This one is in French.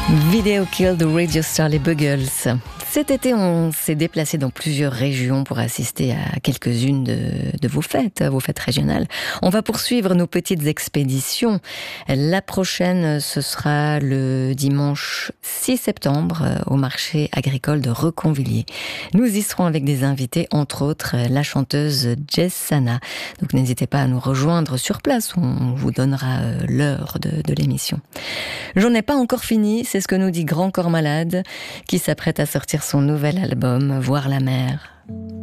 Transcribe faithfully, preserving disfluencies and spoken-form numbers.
Video Kill de Radio Star, les Buggles. Cet été, on s'est déplacé dans plusieurs régions pour assister à quelques-unes de, de vos fêtes, vos fêtes régionales. On va poursuivre nos petites expéditions. La prochaine, ce sera le dimanche six septembre au marché agricole de Reconvilliers. Nous y serons avec des invités, entre autres la chanteuse Jess Sana. Donc n'hésitez pas à nous rejoindre sur place, on vous donnera l'heure de, de l'émission. J'en ai pas encore fini, c'est ce que nous dit Grand Corps Malade, qui s'apprête à sortir son nouvel album, Voir la mer.